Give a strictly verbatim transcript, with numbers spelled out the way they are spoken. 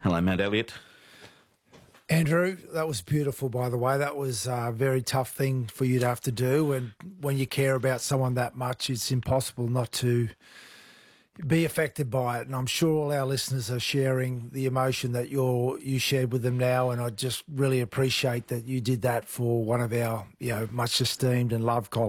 Hello, Matt Elliott. Andrew, that was beautiful, by the way. That was a very tough thing for you to have to do. And when you care about someone that much, it's impossible not to be affected by it. And I'm sure all our listeners are sharing the emotion that you're, you shared with them now. And I just really appreciate that you did that for one of our, you know, much esteemed and loved colleagues.